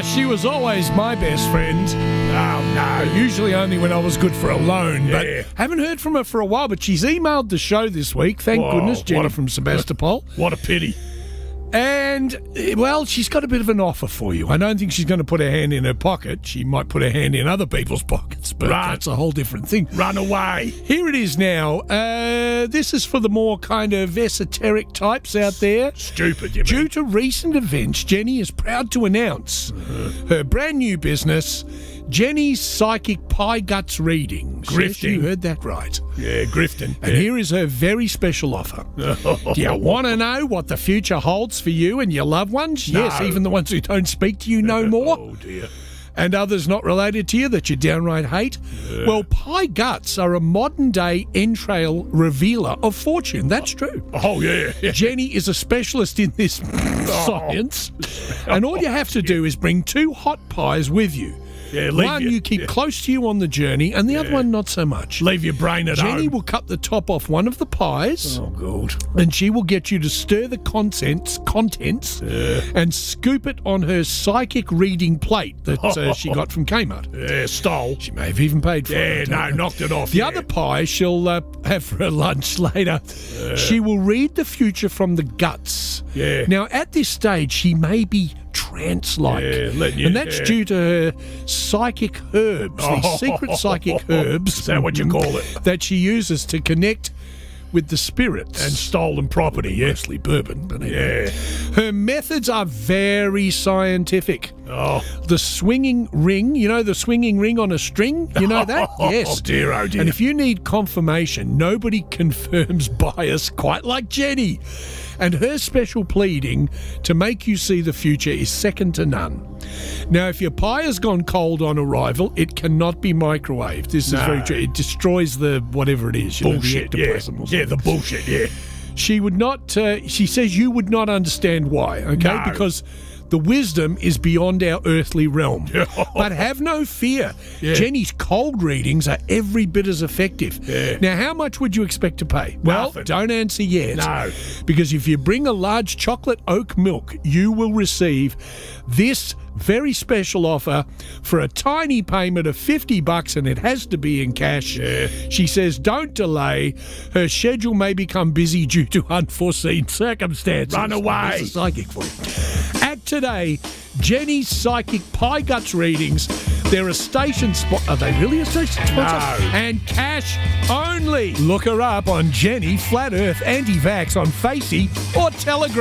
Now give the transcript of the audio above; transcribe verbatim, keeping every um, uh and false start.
she was always my best friend. Oh, no. Usually only when I was good for a loan. Yeah. But haven't heard from her for a while, but she's emailed the show this week. Thank Whoa, goodness, what Jenny a- from Sebastopol. What a pity. And, eh, well, she's got a bit of an offer for you. I don't think she's going to put her hand in her pocket. She might put her hand in other people's pockets, but Right. that's a whole different thing. Run away. Here it is now. Uh, this is for the more kind of esoteric types out there. Stupid, you Due mean. to recent events, Jenny is proud to announce her brand new business, Jenny's Psychic Pie Guts Readings. Yes, Grifting. you heard that right. Yeah, grifting. And here is her very special offer. Do you want to know what the future holds for you and your loved ones? No. Yes, even the ones who don't speak to you no more. Oh, dear. And others not related to you that you downright hate? Well, pie guts are a modern-day entrail revealer of fortune. That's true. Oh, yeah. yeah. Jenny is a specialist in this science, and all you have to do is bring two hot pies with you. Yeah, leave One your- you keep yeah. close to you on the journey, and the other one not so much. Leave your brain at Jenny home. will cut the top off one of the pies, Oh, God. and she will get you to stir the contents, contents and scoop it on her psychic reading plate that uh, she got from Kmart. Yeah, stole. She may have even paid for Yeah, it. no, knocked it off. The yeah. other pie she'll uh, have for her lunch later. She will read the future from the guts. Yeah. Now, at this stage, she may be trance-like. Yeah, letting you- and that's yeah. due to her psychic herbs, these Oh. secret psychic herbs. Is that what you call it? That she uses to connect with the spirits. And stolen property, yeah. Mostly bourbon, but anyway. Yeah. Her methods are very scientific. Oh. The swinging ring, you know the swinging ring on a string? You know that? Yes. Oh, dear, oh, dear. And if you need confirmation, nobody confirms bias quite like Jenny. And her special pleading to make you see the future is second to none. Now, if your pie has gone cold on arrival, it cannot be microwaved. This is No. very true. It destroys the whatever it is. You Bullshit, know, the yeah. ectoplasm or Yeah, the something. bullshit, yeah. She would not, uh, she says you would not understand why, okay? No. Because the wisdom is beyond our earthly realm. But have no fear. Yeah. Jenny's cold readings are every bit as effective. Yeah. Now, how much would you expect to pay? Well, Nothing. don't answer yet. No. Because if you bring a large chocolate oat milk, you will receive this very special offer for a tiny payment of fifty bucks, and it has to be in cash. Yeah. She says don't delay. Her schedule may become busy due to unforeseen circumstances. Run away. That's a psychic for you. Act today. Jenny's Psychic Pie Guts Readings. They're a station spot. Are they really a station sponsor? No. And cash only. Look her up on Jenny Flat Earth Anti-Vax on Facey or Telegram.